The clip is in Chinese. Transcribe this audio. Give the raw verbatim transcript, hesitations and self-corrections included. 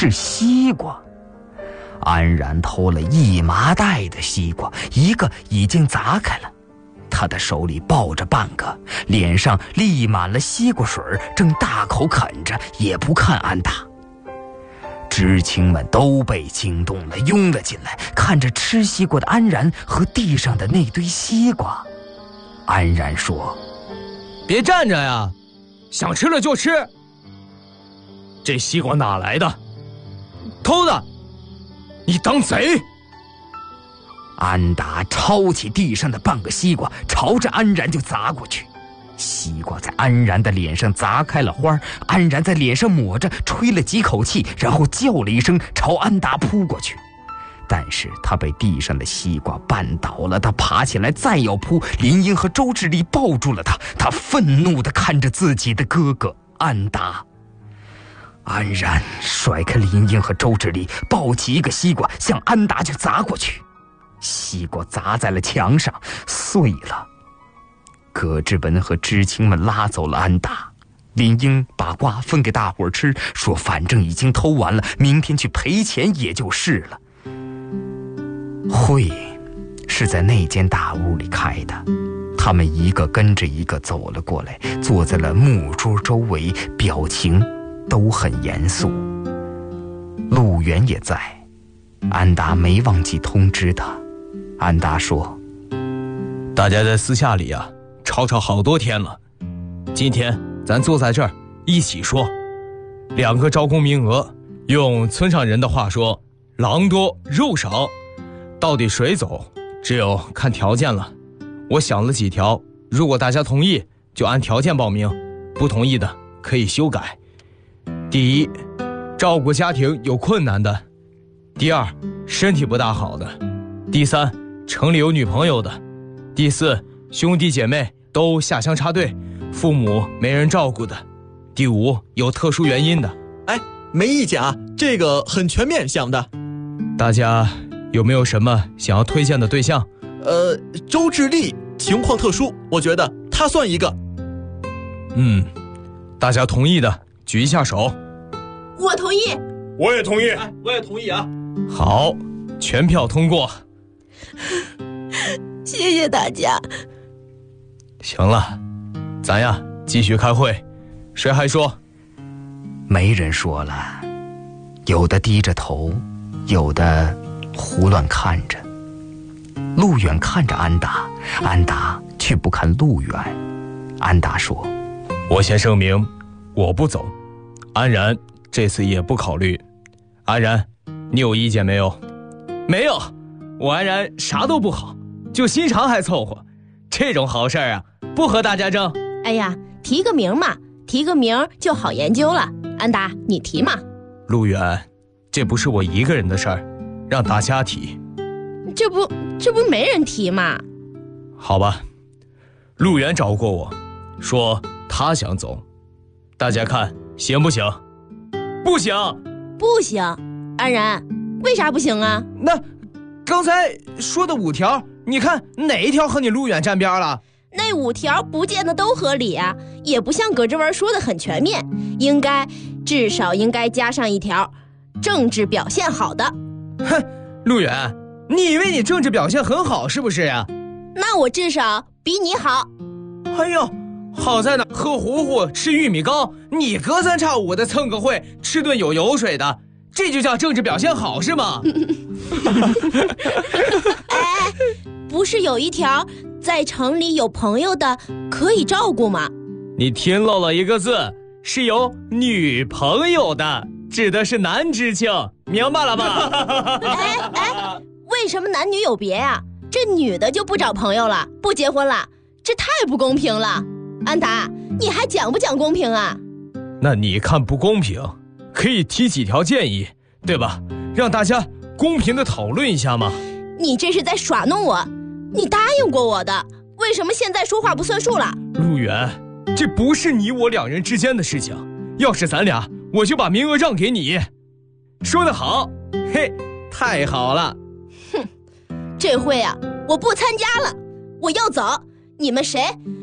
是西瓜。安然偷了一麻袋的西瓜，一个已经砸开了，他的手里抱着半个，脸上沥满了西瓜水，正大口啃着，也不看安达。知青们都被惊动了，拥了进来，看着吃西瓜的安然和地上的那堆西瓜。安然说： 别站着呀，想吃了就吃。这西瓜哪来的？偷的！你当贼！ 安达抄起地上的半个西瓜，朝着安然就砸过去。西瓜在安然的脸上砸开了花，安然在脸上抹着，吹了几口气，然后叫了一声，朝安达扑过去。但是他被地上的西瓜绊倒了，他爬起来再要扑，林英和周志力抱住了他，他愤怒地看着自己的哥哥安达。安然甩开林英和周志力，抱起一个西瓜向安达就砸过去，西瓜砸在了墙上，碎了。葛志文和知青们拉走了安达，林英把瓜分给大伙儿吃，说反正已经偷完了，明天去赔钱也就是了。会是在那间大屋里开的，他们一个跟着一个走了过来，坐在了木桌周围，表情都很严肃。陆源也在，安达没忘记通知他。安达说： 大家在私下里啊吵吵好多天了，今天咱坐在这儿一起说。两个招工名额，用村上人的话说，狼多肉少，到底谁走只有看条件了。我想了几条，如果大家同意就按条件报名，不同意的可以修改。第一，照顾家庭有困难的；第二，身体不大好的；第三，城里有女朋友的；第四，兄弟姐妹都下乡插队，父母没人照顾的；第五，有特殊原因的。 哎，没意见啊，这个很全面想的。 大家有没有什么想要推荐的对象？ 呃，周志力情况特殊，我觉得他算一个。 嗯，大家同意的举一下手。 我同意。 我也同意。 哎，我也同意啊。 好，全票通过。 谢谢大家。 行了，咱呀继续开会。谁还说？ 没人说了，有的低着头，有的胡乱看着。陆远看着安达，安达却不看陆远。安达说： 我先声明，我不走，安然这次也不考虑。安然，你有意见没有？没有，我安然啥都不好，就心肠还凑合，这种好事啊，不和大家争。 哎呀，提个名嘛，提个名就好研究了。安达，你提嘛。 陆远，这不是我一个人的事儿，让大家提。 这不这不没人提嘛。 好吧，陆远找过我，说他想走，大家看行不行？不行。 不行。安然，为啥不行啊？ 那刚才说的五条，你看哪一条和你陆远站边了？ 那五条不见得都合理啊，也不像葛之文说的很全面，应该至少应该加上一条政治表现好的。 哼，陆远，你以为你政治表现很好是不是呀？ 那我至少比你好。 哎呦，好在哪喝糊糊吃玉米糕，你隔三差五的蹭个会，吃顿有油水的，这就叫政治表现好是吗？ 哎，不是有一条在城里有朋友的可以照顾吗？ 你听漏了一个字，是有女朋友的，指的是男知青，明白了吧？ 哎哎，为什么男女有别呀？这女的就不找朋友了，不结婚了，这太不公平了。安达，你还讲不讲公平啊？ 那你看不公平，可以提几条建议，对吧？让大家公平的讨论一下嘛。 你这是在耍弄我，你答应过我的，为什么现在说话不算数了？ 陆远，这不是你我两人之间的事情，要是咱俩，我就把名额让给你。说得好，嘿，太好了。 哼，这会啊，我不参加了，我要走，你们谁